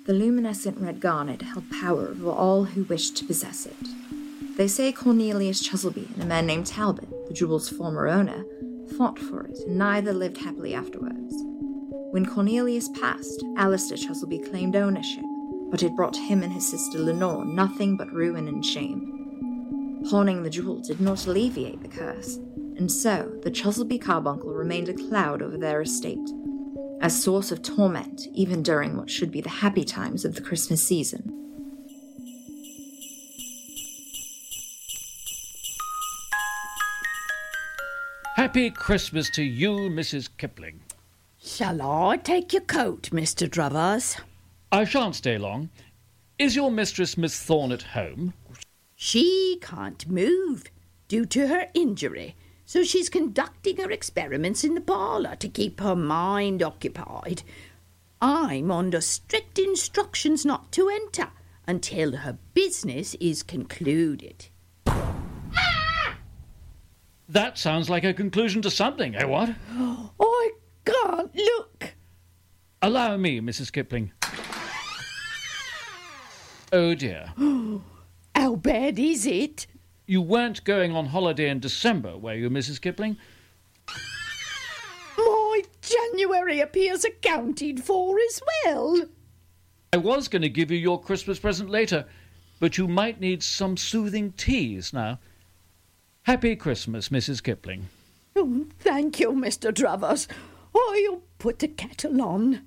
The luminescent red garnet held power over all who wished to possess it. They say Cornelius Chuzzleby and a man named Talbot, the jewel's former owner, fought for it, and neither lived happily afterwards. When Cornelius passed, Alistair Chuzzleby claimed ownership, but it brought him and his sister Lenore nothing but ruin and shame. Pawning the jewel did not alleviate the curse, and so the Chuzzleby carbuncle remained a cloud over their estate, a source of torment even during what should be the happy times of the Christmas season. Happy Christmas to you, Mrs. Kipling. Shall I take your coat, Mr. Dravers? I shan't stay long. Is your mistress, Miss Thorne, at home? She can't move due to her injury, so she's conducting her experiments in the parlour to keep her mind occupied. I'm under strict instructions not to enter until her business is concluded. That sounds like a conclusion to something, eh, what? I can't look. Allow me, Mrs. Kipling. Oh, dear. How bad is it? You weren't going on holiday in December, were you, Mrs. Kipling? My January appears accounted for as well. I was going to give you your Christmas present later, but you might need some soothing teas now. Happy Christmas, Mrs. Kipling. Oh, thank you, Mr. Travers. I'll put the kettle on.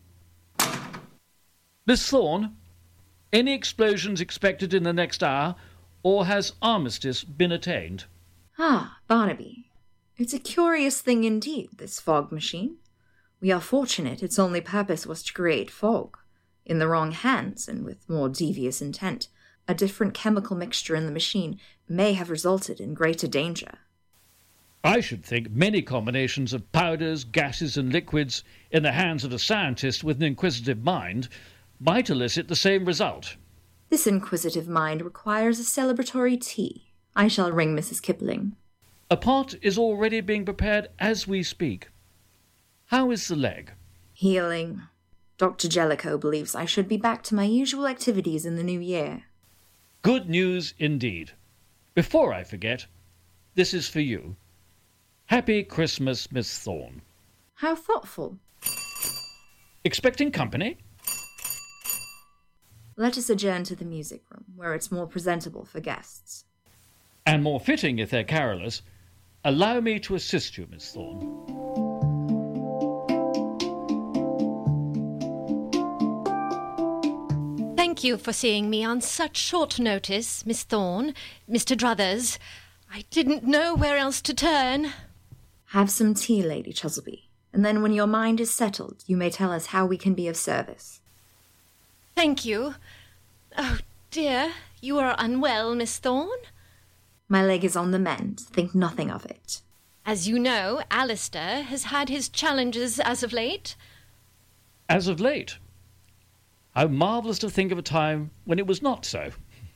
Miss Thorne, any explosions expected in the next hour, or has armistice been attained? Ah, Barnaby. It's a curious thing indeed, this fog machine. We are fortunate its only purpose was to create fog. In the wrong hands, and with more devious intent, a different chemical mixture in the machine may have resulted in greater danger. I should think many combinations of powders, gases and liquids in the hands of a scientist with an inquisitive mind might elicit the same result. This inquisitive mind requires a celebratory tea. I shall ring Mrs. Kipling. A pot is already being prepared as we speak. How is the leg? Healing. Dr. Jellicoe believes I should be back to my usual activities in the new year. Good news indeed. Before I forget, this is for you. Happy Christmas, Miss Thorne. How thoughtful. Expecting company? Let us adjourn to the music room, where it's more presentable for guests. And more fitting if they're carolers. Allow me to assist you, Miss Thorne. Thank you for seeing me on such short notice, Miss Thorne, Mr. Druthers. I didn't know where else to turn. Have some tea, Lady Chuzzleby, and then when your mind is settled, you may tell us how we can be of service. Thank you. Oh, dear, you are unwell, Miss Thorne? My leg is on the mend. Think nothing of it. As you know, Alistair has had his challenges as of late. As of late? How marvellous to think of a time when it was not so.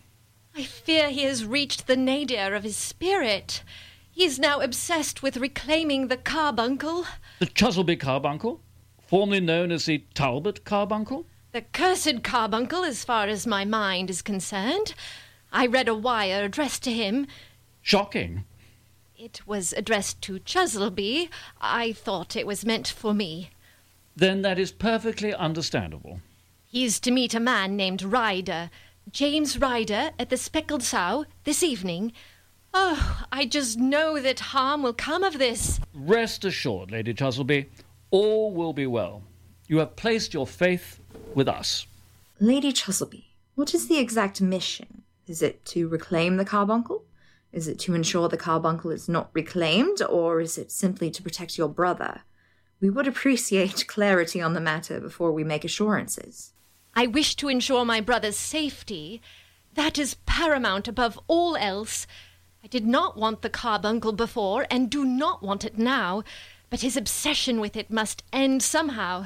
I fear he has reached the nadir of his spirit. He is now obsessed with reclaiming the carbuncle. The Chuzzleby carbuncle, formerly known as the Talbot carbuncle? The cursed carbuncle, as far as my mind is concerned. I read a wire addressed to him. Shocking. It was addressed to Chuzzleby. I thought it was meant for me. Then that is perfectly understandable. He's to meet a man named Ryder, James Ryder, at the Speckled Sow this evening. Oh, I just know that harm will come of this. Rest assured, Lady Chuzzleby, all will be well. You have placed your faith with us. Lady Chuzzleby, what is the exact mission? Is it to reclaim the carbuncle? Is it to ensure the carbuncle is not reclaimed, or is it simply to protect your brother? We would appreciate clarity on the matter before we make assurances. I wish to ensure my brother's safety. That is paramount above all else. I did not want the carbuncle before, and do not want it now, but his obsession with it must end somehow.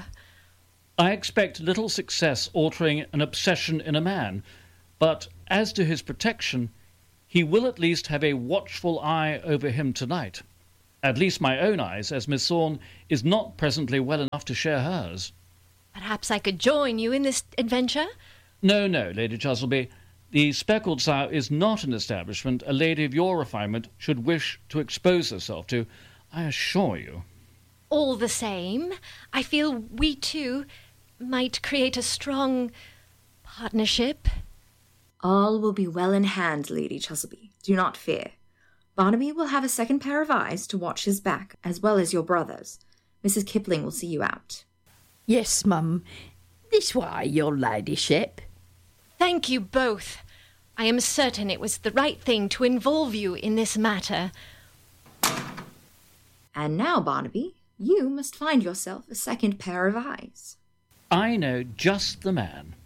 I expect little success altering an obsession in a man, but as to his protection, he will at least have a watchful eye over him tonight. At least my own eyes, as Miss Thorne is not presently well enough to share hers. Perhaps I could join you in this adventure? No, Lady Chuzzleby. The Speckled Sow is not an establishment a lady of your refinement should wish to expose herself to, I assure you. All the same, I feel we two might create a strong partnership. All will be well in hand, Lady Chuzzleby. Do not fear. Barnaby will have a second pair of eyes to watch his back, as well as your brother's. Mrs. Kipling will see you out. Yes, Mum. This way, your ladyship. Thank you both. I am certain it was the right thing to involve you in this matter. And now, Barnaby, you must find yourself a second pair of eyes. I know just the man.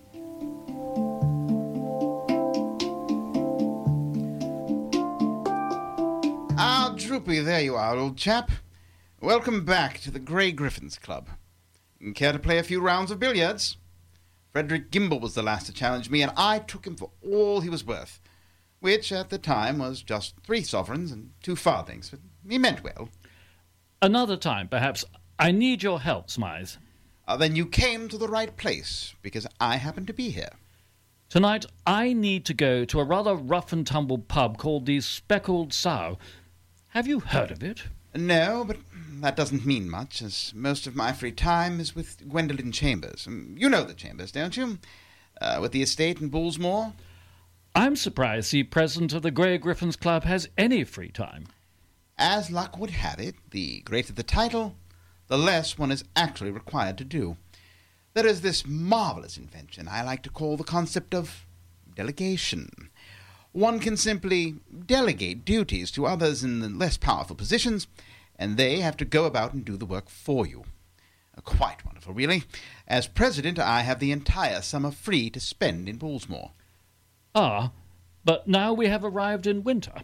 Ah, Droopy, there you are, old chap. Welcome back to the Grey Griffins Club. Care to play a few rounds of billiards? Frederick Gimble was the last to challenge me, and I took him for all he was worth, which at the time was just 3 sovereigns and 2 farthings. But he meant well. Another time, perhaps. I need your help, Smythe. Then you came to the right place, because I happen to be here. Tonight, I need to go to a rather rough-and-tumble pub called the Speckled Sow. Have you heard of it? No, but that doesn't mean much, as most of my free time is with Gwendolen Chambers. You know the Chambers, don't you? With the estate in Bullsmore. I'm surprised the president of the Grey Griffins Club has any free time. As luck would have it, the greater the title, the less one is actually required to do. There is this marvellous invention I like to call the concept of delegation. One can simply delegate duties to others in the less powerful positions, and they have to go about and do the work for you. Quite wonderful, really. As president, I have the entire summer free to spend in Bullsmore. Ah, but now we have arrived in winter.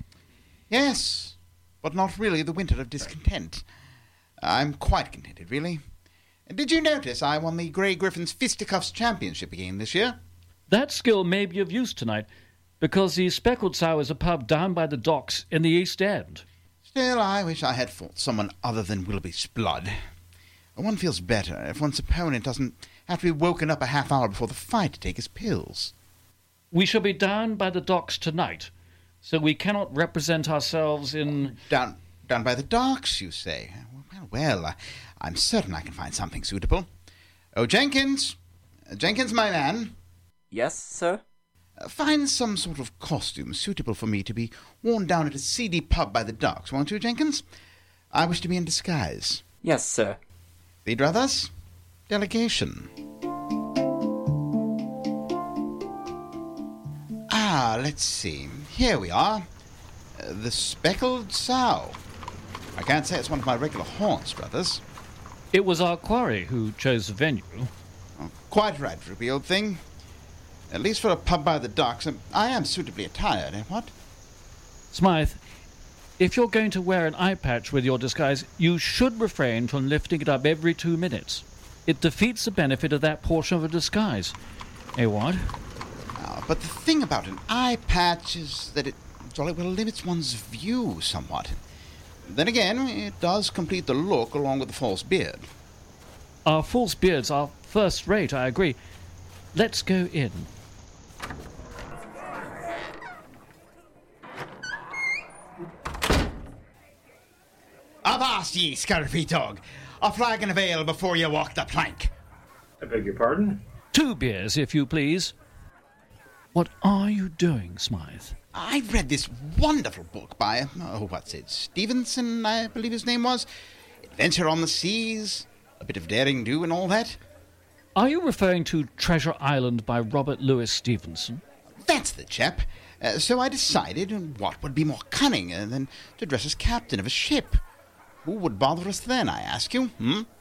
Yes, but not really the winter of discontent. I'm quite contented, really. Did you notice I won the Grey Griffins Fisticuffs Championship again this year? That skill may be of use tonight, because the Speckled Sow is a pub down by the docks in the East End. Still, I wish I had fought someone other than Willoughby Sblood. One feels better if one's opponent doesn't have to be woken up a half hour before the fight to take his pills. We shall be down by the docks tonight, so we cannot represent ourselves in... Down by the docks, you say? Well, I'm certain I can find something suitable. Oh, Jenkins! Jenkins, my man. Yes, sir? Find some sort of costume suitable for me to be worn down at a seedy pub by the docks, won't you, Jenkins? I wish to be in disguise. Yes, sir. Read thus. Delegation. Let's see. Here we are. The Speckled Sow. I can't say it's one of my regular haunts, brothers. It was our quarry who chose the venue. Oh, quite right, Droopy, old thing. At least for a pub by the docks, I am suitably attired, what? Smythe, if you're going to wear an eye patch with your disguise, you should refrain from lifting it up every 2 minutes. It defeats the benefit of that portion of a disguise. Eh, what? But the thing about an eye patch is that it jolly well limits one's view somewhat. Then again, it does complete the look along with the false beard. Our false beards are first rate, I agree. Let's go in. Avast ye, scurvy dog! A flagon of ale before you walk the plank! I beg your pardon? 2 beers, if you please. What are you doing, Smythe? I read this wonderful book by, Stevenson, I believe his name was. Adventure on the Seas, a bit of daring-do and all that. Are you referring to Treasure Island by Robert Louis Stevenson? That's the chap. So I decided what would be more cunning than to dress as captain of a ship. Who would bother us then, I ask you?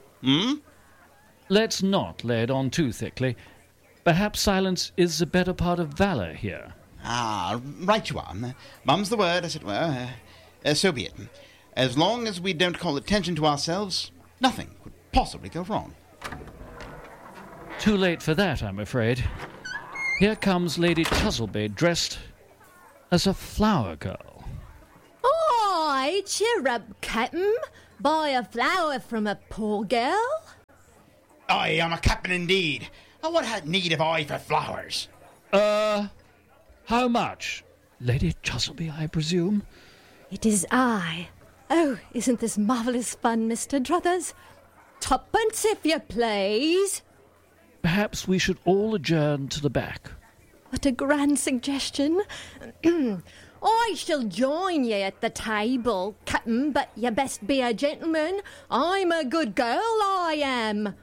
Let's not lay it on too thickly. Perhaps silence is the better part of valour here. Right you are. Mum's the word, as it were. So be it. As long as we don't call attention to ourselves, nothing could possibly go wrong. Too late for that, I'm afraid. Here comes Lady Chuzzleby, dressed as a flower girl. Oi, cheer up, Captain. Buy a flower from a poor girl. I am a captain indeed. What had need have I for flowers? How much? Lady Chuzzleby, I presume? It is I. Oh, isn't this marvellous fun, Mr. Druthers? Twopence, if you please. Perhaps we should all adjourn to the back. What a grand suggestion. I shall join ye at the table, Captain, but you best be a gentleman. I'm a good girl, I am.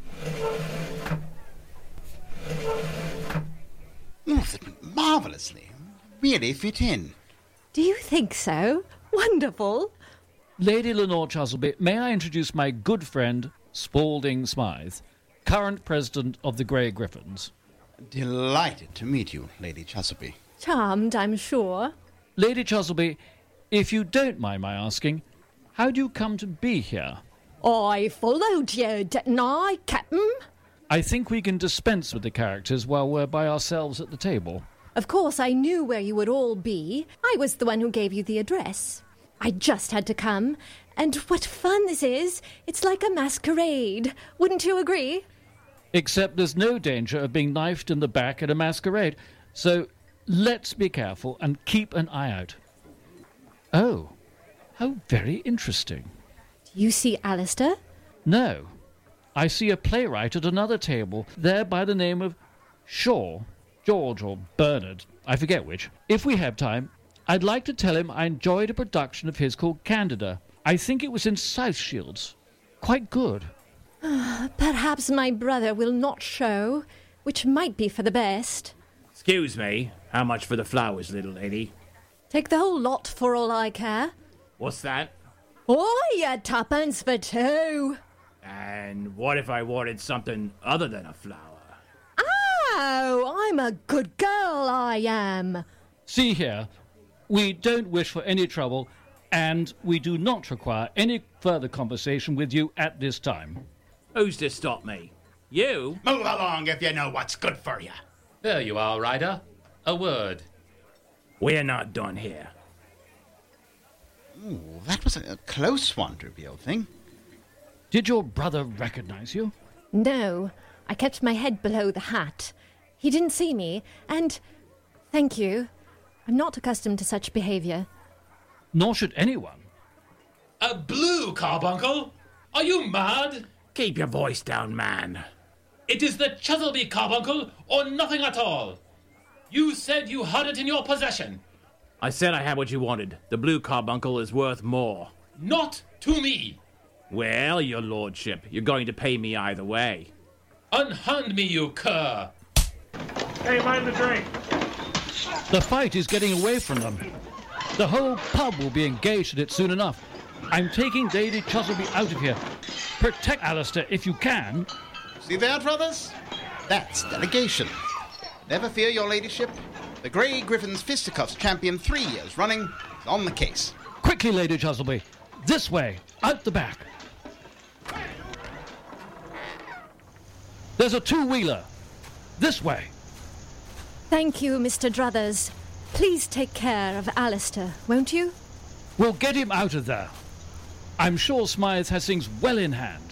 Marvellously. Really fit in. Do you think so? Wonderful. Lady Lenore Chuzzleby, may I introduce my good friend, Spalding Smythe, current president of the Grey Griffins. Delighted to meet you, Lady Chuzzleby. Charmed, I'm sure. Lady Chuzzleby, if you don't mind my asking, how do you come to be here? I followed you, didn't I, Captain? I think we can dispense with the characters while we're by ourselves at the table. Of course, I knew where you would all be. I was the one who gave you the address. I just had to come. And what fun this is! It's like a masquerade. Wouldn't you agree? Except there's no danger of being knifed in the back at a masquerade. So let's be careful and keep an eye out. Oh, how very interesting. Do you see Alistair? No. I see a playwright at another table, there by the name of Shaw, George or Bernard, I forget which. If we have time, I'd like to tell him I enjoyed a production of his called Candida. I think it was in South Shields. Quite good. Perhaps my brother will not show, which might be for the best. Excuse me, how much for the flowers, little lady? Take the whole lot for all I care. What's that? Oh, twopence for two. And what if I wanted something other than a flower? Oh, I'm a good girl, I am. See here, we don't wish for any trouble, and we do not require any further conversation with you at this time. Who's to stop me? You? Move along if you know what's good for you. There you are, Ryder. A word. We're not done here. Ooh, that was a close one, Droopy old thing. Did your brother recognize you? No, I kept my head below the hat. He didn't see me, and thank you. I'm not accustomed to such behaviour. Nor should anyone. A blue carbuncle? Are you mad? Keep your voice down, man. It is the Chuzzleby carbuncle or nothing at all. You said you had it in your possession. I said I had what you wanted. The blue carbuncle is worth more. Not to me. Well, your lordship, you're going to pay me either way. Unhand me, you cur. Hey, mind the drink. The fight is getting away from them. The whole pub will be engaged in it soon enough. I'm taking Lady Chuzzleby out of here. Protect Alistair if you can. See there, brothers? That's delegation. Never fear, your ladyship. The Grey Griffins Fisticuffs champion 3 years running is on the case. Quickly, Lady Chuzzleby. This way, out the back. There's a two-wheeler. This way. Thank you, Mr. Druthers. Please take care of Alistair, won't you? We'll get him out of there. I'm sure Smythe has things well in hand.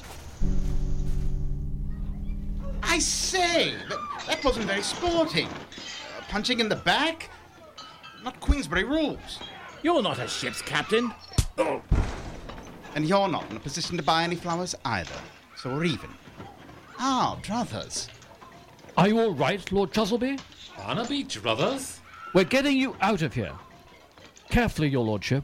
I say, that wasn't very sporting. Punching in the back? Not Queensberry rules. You're not a ship's captain. Oh. And you're not in a position to buy any flowers either, so we're even. Ah, Druthers. Are you all right, Lord Chuzzleby? Barnaby Druthers? We're getting you out of here. Carefully, your lordship.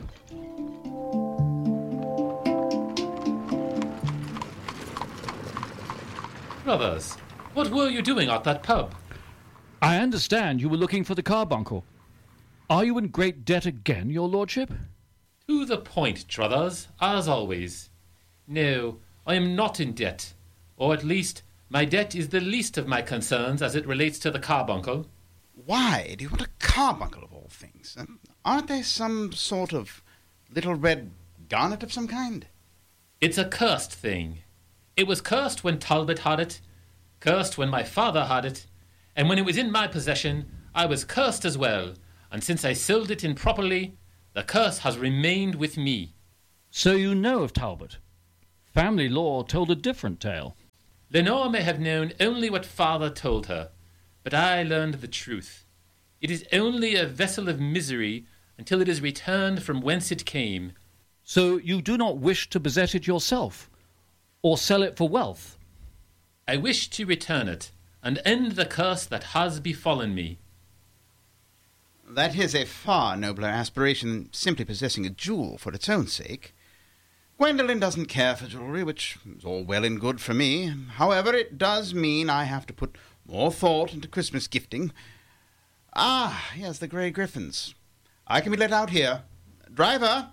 Druthers, what were you doing at that pub? I understand you were looking for the carbuncle. Are you in great debt again, your lordship? To the point, Druthers, as always. No, I am not in debt. Or at least, my debt is the least of my concerns as it relates to the carbuncle. Why do you want a carbuncle of all things? Aren't they some sort of little red garnet of some kind? It's a cursed thing. It was cursed when Talbot had it, cursed when my father had it, and when it was in my possession, I was cursed as well, and since I sealed it improperly, the curse has remained with me. So you know of Talbot. Family law told a different tale. Lenore may have known only what father told her, but I learned the truth. It is only a vessel of misery until it is returned from whence it came. So you do not wish to possess it yourself, or sell it for wealth? I wish to return it, and end the curse that has befallen me. That is a far nobler aspiration than simply possessing a jewel for its own sake. Gwendolen doesn't care for jewelry, which is all well and good for me. However, it does mean I have to put more thought into Christmas gifting. Ah, yes, the Grey Griffins. I can be let out here. Driver!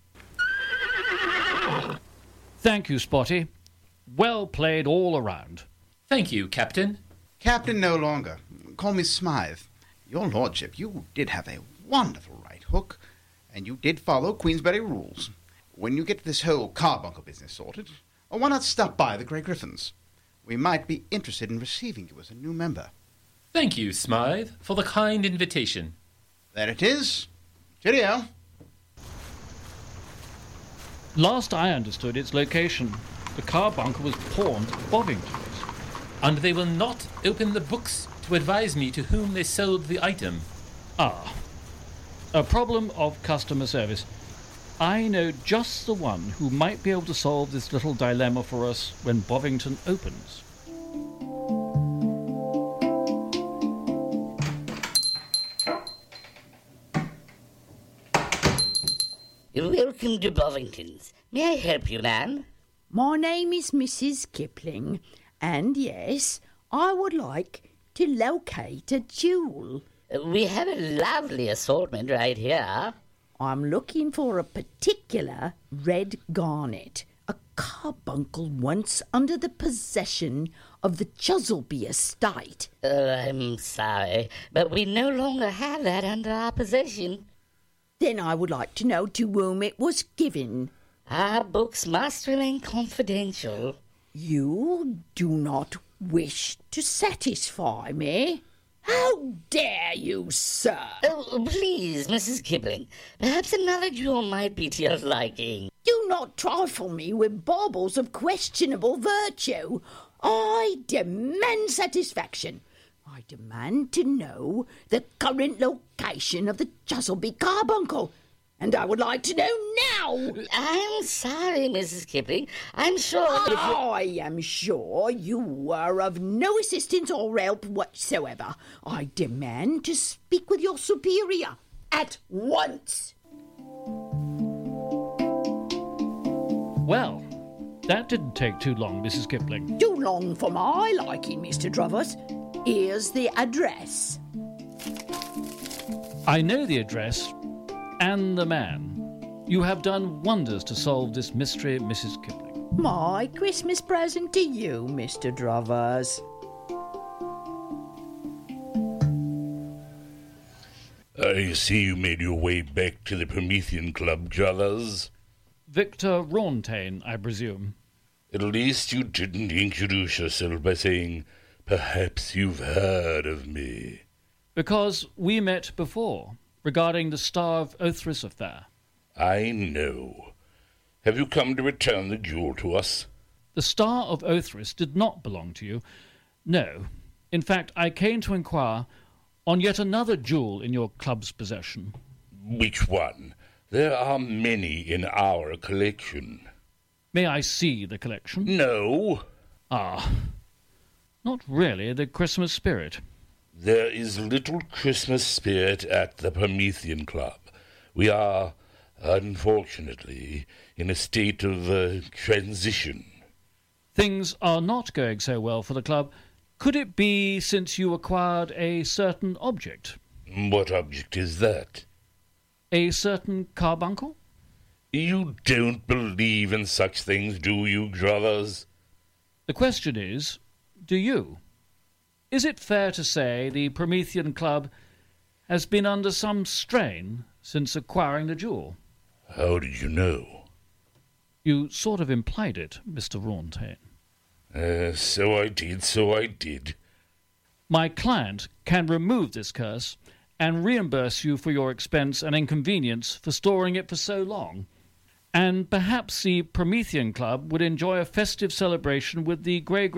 Thank you, Spotty. Well played all around. Thank you, Captain. Captain no longer. Call me Smythe. Your lordship, you did have a wonderful right hook, and you did follow Queensberry rules. When you get this whole carbuncle business sorted, why not stop by the Grey Griffins? We might be interested in receiving you as a new member. Thank you, Smythe, for the kind invitation. There it is. Cheerio. Last I understood its location, the carbuncle was pawned at Bovington's. And they will not open the books to advise me to whom they sold the item. Ah, a problem of customer service. I know just the one who might be able to solve this little dilemma for us when Bovington opens. Welcome to Bovington's. May I help you, ma'am? My name is Mrs. Kipling, and yes, I would like to locate a jewel. We have a lovely assortment right here. I'm looking for a particular red garnet, a carbuncle once under the possession of the Chuzzleby estate. I'm sorry, but we no longer have that under our possession. Then I would like to know to whom it was given. Our books must remain confidential. You do not wish to satisfy me? How dare you, sir? Oh, please, Mrs. Kipling. Perhaps another jewel might be to your liking. Do not trifle me with baubles of questionable virtue. I demand satisfaction. I demand to know the current location of the Chuzzleby carbuncle. And I would like to know now. I'm sorry, Mrs. Kipling. I'm sure I am sure you are of no assistance or help whatsoever. I demand to speak with your superior at once. Well, that didn't take too long, Mrs. Kipling. Too long for my liking, Mr. Drovers. Here's the address. I know the address and the man. You have done wonders to solve this mystery, Mrs. Kipling. My Christmas present to you, Mr. Drovers. I see you made your way back to the Promethean Club, Druthers. Victor Rontaine, I presume. At least you didn't introduce yourself by saying, "Perhaps you've heard of me." Because we met before, regarding the Star of Othris affair. I know. Have you come to return the jewel to us? The Star of Othris did not belong to you. No. In fact, I came to inquire on yet another jewel in your club's possession. Which one? There are many in our collection. May I see the collection? No. Ah. Not really the Christmas spirit. There is little Christmas spirit at the Promethean Club. We are, unfortunately, in a state of transition. Things are not going so well for the club. Could it be since you acquired a certain object? What object is that? A certain carbuncle? You don't believe in such things, do you, Druthers? The question is, do you? Is it fair to say the Promethean Club has been under some strain since acquiring the jewel? How did you know? You sort of implied it, Mr. Rontaine. So I did. My client can remove this curse and reimburse you for your expense and inconvenience for storing it for so long. And perhaps the Promethean Club would enjoy a festive celebration with the Grey